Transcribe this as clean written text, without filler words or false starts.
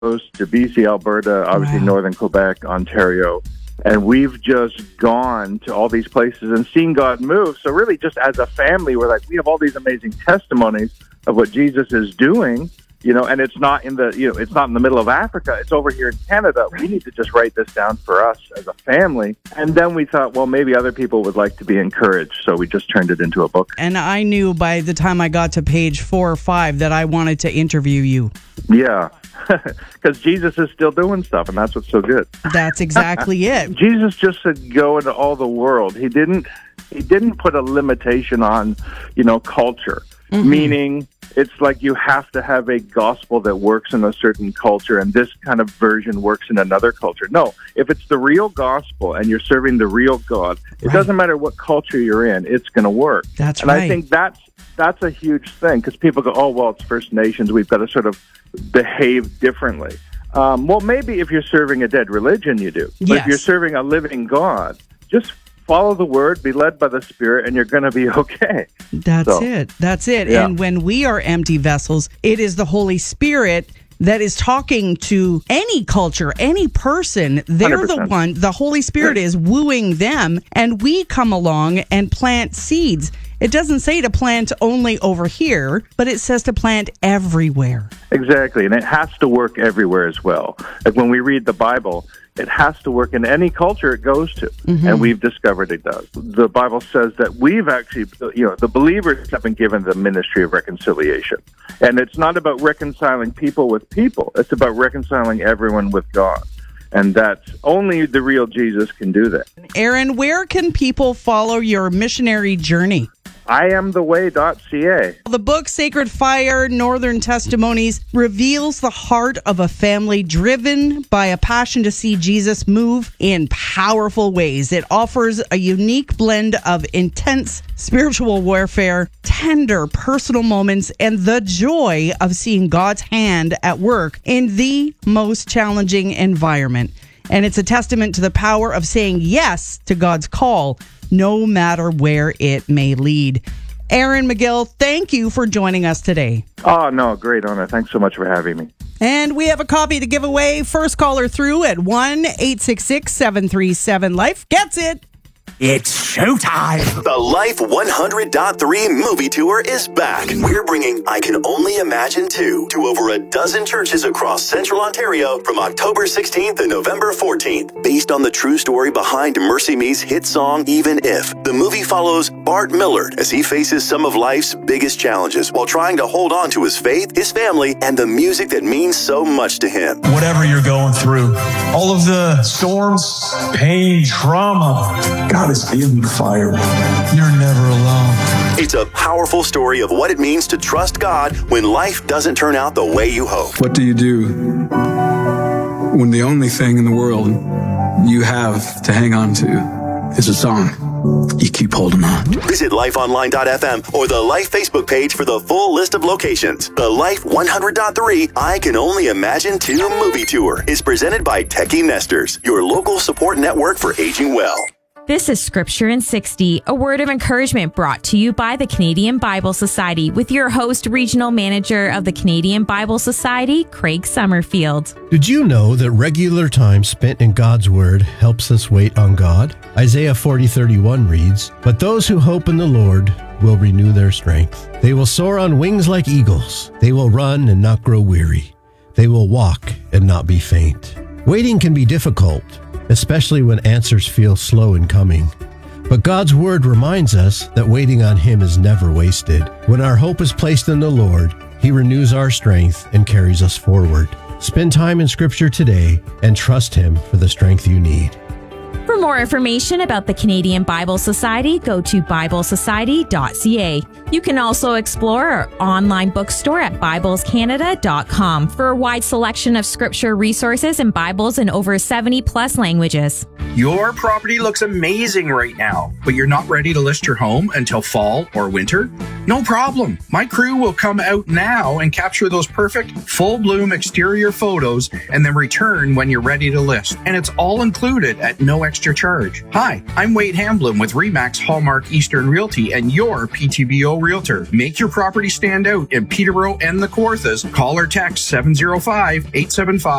Coast to BC, Alberta, obviously northern Quebec, Ontario. And we've just gone to all these places and seen God move. So really, just as a family, we're like, we have all these amazing testimonies of what Jesus is doing, and it's not in the, it's not in the middle of Africa. It's over here in Canada. We need to just write this down for us as a family. And then we thought, well, maybe other people would like to be encouraged. So we just turned it into a book. And I knew by the time I got to page 4 or 5 that I wanted to interview you. Yeah. Because Jesus is still doing stuff, and that's what's so good. That's exactly it. Jesus just said, go into all the world. He didn't put a limitation on, culture, meaning it's like you have to have a gospel that works in a certain culture, and this kind of version works in another culture. No, if it's the real gospel and you're serving the real God, it doesn't matter what culture you're in, it's going to work. That's right. And I think that's a huge thing, because people go, oh, well, it's First Nations. We've got to sort of behave differently. Well, maybe if you're serving a dead religion, you do. But if you're serving a living God, just follow the word, be led by the Spirit, and you're going to be okay. That's it. Yeah. And when we are empty vessels, it is the Holy Spirit that is talking to any culture, any person. They're 100%. the one, the Holy Spirit is wooing them, and we come along and plant seeds. It doesn't say to plant only over here, but it says to plant everywhere. Exactly, and it has to work everywhere as well. Like when we read the Bible, it has to work in any culture it goes to, and we've discovered it does. The Bible says that we've actually, the believers have been given the ministry of reconciliation. And it's not about reconciling people with people. It's about reconciling everyone with God. And that's only the real Jesus can do that. Aaron, where can people follow your missionary journey? IamTheWay.ca. The book Sacred Fire, Northern Testimonies reveals the heart of a family driven by a passion to see Jesus move in powerful ways. It offers a unique blend of intense spiritual warfare, tender personal moments, and the joy of seeing God's hand at work in the most challenging environment. And it's a testament to the power of saying yes to God's call, no matter where it may lead. Aaron McGill, thank you for joining us today. Oh, no, great honor. Thanks so much for having me. And we have a copy to give away. First caller through at 1-866-737-LIFE gets it. It's showtime. The Life 100.3 movie tour is back. We're bringing I Can Only Imagine 2 to over a dozen churches across Central Ontario from October 16th to November 14th. Based on the true story behind Mercy Me's hit song, Even If, the movie follows Bart Millard as he faces some of life's biggest challenges while trying to hold on to his faith, his family, and the music that means so much to him. Whatever you're going through, all of the storms, pain, trauma, God is in the fire. You're never alone. It's a powerful story of what it means to trust God when life doesn't turn out the way you hope. What do you do when the only thing in the world you have to hang on to is a song? You keep holding on. Visit lifeonline.fm or the Life Facebook page for the full list of locations. The Life 100.3 I Can Only Imagine 2 movie tour is presented by Techie Nesters, your local support network for aging well. This is Scripture in 60, a word of encouragement brought to you by the Canadian Bible Society with your host, Regional Manager of the Canadian Bible Society, Craig Summerfield. Did you know that regular time spent in God's Word helps us wait on God? Isaiah 40:31 reads, "But those who hope in the Lord will renew their strength. They will soar on wings like eagles. They will run and not grow weary. They will walk and not be faint." Waiting can be difficult, especially when answers feel slow in coming. But God's Word reminds us that waiting on Him is never wasted. When our hope is placed in the Lord, He renews our strength and carries us forward. Spend time in Scripture today and trust Him for the strength you need. For more information about the Canadian Bible Society, go to biblesociety.ca. You can also explore our online bookstore at biblescanada.com for a wide selection of scripture resources and Bibles in over 70 plus languages. Your property looks amazing right now, but you're not ready to list your home until fall or winter? No problem. My crew will come out now and capture those perfect full bloom exterior photos and then return when you're ready to list. And it's all included at no extra extra charge. Hi, I'm Wade Hamblin with RE/MAX Hallmark Eastern Realty and your PTBO Realtor. Make your property stand out in Peterborough and the Kawarthas. Call or text 705-875